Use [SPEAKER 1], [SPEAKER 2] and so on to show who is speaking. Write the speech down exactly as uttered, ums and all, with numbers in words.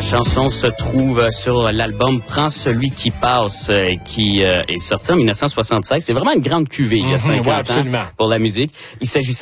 [SPEAKER 1] chanson se trouve sur l'album Prends celui qui passe, euh, qui euh, est sorti en dix-neuf soixante-seize. C'est vraiment une grande cuvée il y a cinquante
[SPEAKER 2] ouais, absolument.
[SPEAKER 1] ans pour la musique. Il s'agissait